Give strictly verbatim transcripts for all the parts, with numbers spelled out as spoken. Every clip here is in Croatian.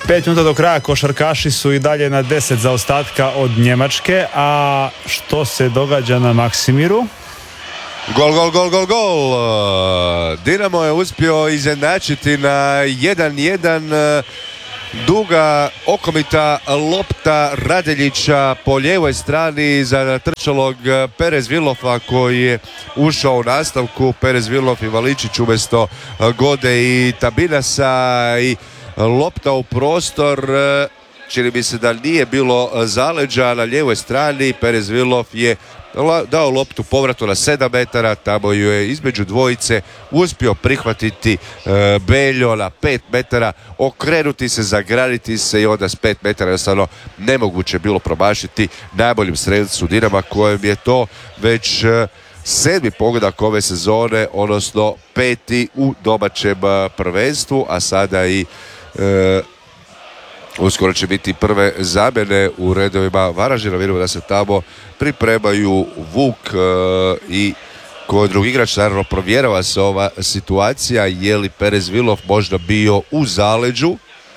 Pet minuta do kraja, košarkaši su i dalje na deset zaostatka od Njemačke, a što se događa na Maksimiru? Gol, gol, gol, gol, gol! Dinamo je uspio izjednačiti na jedan jedan. Duga okomita lopta Radeljića po lijevoj strani za trčalog Perez Villofa koji je ušao u nastavku. Perez Villof i Valičić umjesto Gode i Tabinasa i lopta u prostor. Čini mi se da nije bilo zaleđa na lijevoj strani. Perez Villof je dao loptu povratu na sedam metara, tamo ju je između dvojice uspio prihvatiti e, Beljo na pet metara, okrenuti se, zagraditi se i onda s pet metara jednostavno nemoguće bilo promašiti najboljim strelcu Dinama kojem je to već e, sedmi pogodak ove sezone, odnosno peti u domaćem prvenstvu, a sada i e, uskoro će biti prve zamjene u redovima Varaždina. Vidimo da se tamo pripremaju Vuk e, i koji drugi igrač. Naravno provjerava se ova situacija, je li Perez Villof možda bio u zaleđu.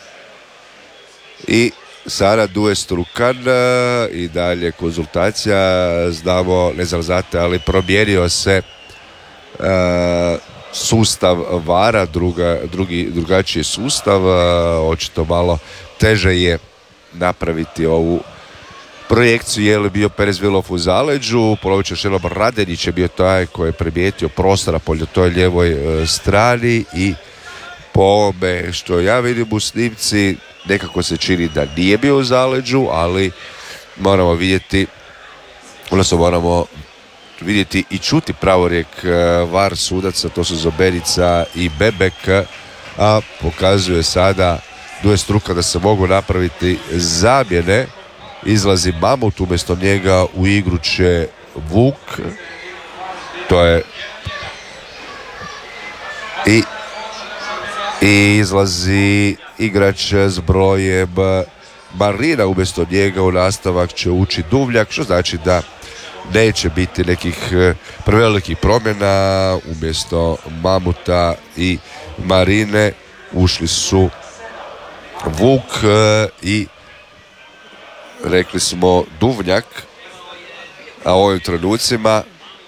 I sada Duje Strukan e, i dalje konzultacija. Znamo, ne znam znate, ali promijenio se e, sustav vara, druga, drugi, drugačiji sustav, očito malo teže je napraviti ovu projekciju je li bio Perez Villof u zaleđu. Ponovit ću još jednom, Radenić je bio taj koji je primijetio prostora po toj lijevoj e, strani i po ovome što ja vidim u snimci nekako se čini da nije bio u zaleđu, ali moramo vidjeti, odnosno moramo vidjeti i čuti pravorijek var sudaca, to su Zobenica i Bebek, a pokazuje sada Duje Struka da se mogu napraviti zamjene. Izlazi Mamut, umjesto njega u igru će Vuk, to je i, i izlazi igrač s brojem Marina, umjesto njega u nastavak će ući Duvnjak, što znači da neće biti nekih prevelikih promjena. Umjesto Mamuta i Marine ušli su Vuk i rekli smo Duvnjak, a u ovim trenucima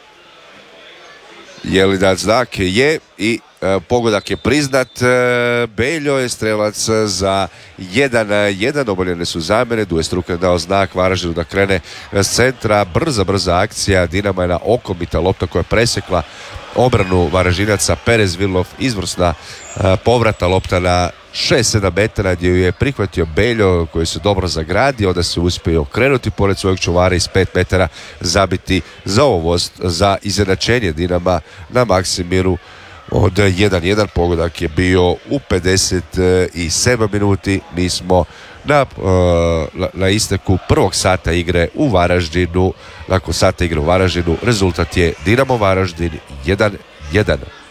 je li dat znak? Je, i e, pogodak je priznat. E, Beljo je strelac za jedan jedan. Oboljene su zamjene. Duje Strukan dao znak Varaždinu da krene s centra. Brza, brza akcija Dinama je na okomita lopta koja je presekla obranu Varaždinaca. Perez Villof, izvrsna e, povrata lopta na šest sedam metara gdje ju je prihvatio Beljo koji se dobro zagradio, onda se uspio okrenuti pored svojeg čuvara iz pet metara zabiti za ovost, za izjednačenje Dinama na Maksimiru od jedan jedan. Pogodak je bio u pedeset sedam minuti. Mi smo na, na, na isteku prvog sata igre u Varaždinu. Nakon sata igre u Varaždinu rezultat je Dinamo Varaždin jedan jedan.